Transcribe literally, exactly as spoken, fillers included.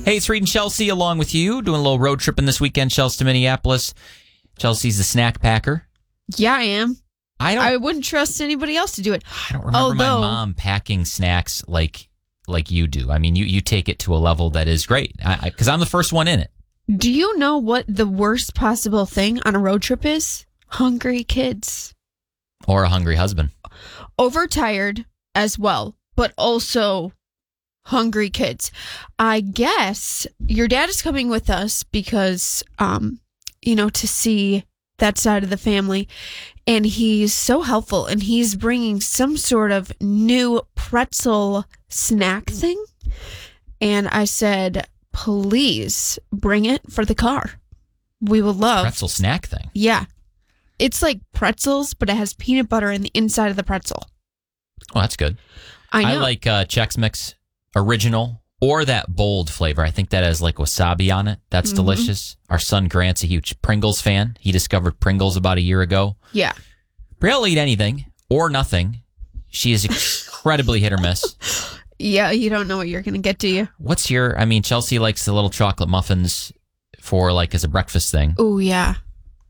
Hey, it's Reed and Chelsea along with you, doing a little road tripping this weekend, Chelsea to Minneapolis. Chelsea's the snack packer. Yeah, I am. I don't. I wouldn't trust anybody else to do it. I don't remember Although, my mom packing snacks like like you do. I mean, you, you take it to a level that is great because I'm the first one in it. Do you know what the worst possible thing on a road trip is? Hungry kids. Or a hungry husband. Overtired as well, but also hungry kids. I guess your dad is coming with us because, um, you know, to see that side of the family. And he's so helpful. And he's bringing some sort of new pretzel snack thing. And I said, please bring it for the car. We will love. Pretzel snack thing. Yeah. It's like pretzels, but it has peanut butter in the inside of the pretzel. Oh, that's good. I know. I like uh, Chex Mix Original or that bold flavor. I think that has like wasabi on it. That's mm-hmm. delicious. Our son Grant's a huge Pringles fan. He discovered Pringles about a year ago. Yeah. Brielle will eat anything or nothing. She is incredibly hit or miss. Yeah, you don't know what you're going to get, do you? What's your, I mean, Chelsea likes the little chocolate muffins for like as a breakfast thing. Oh, yeah.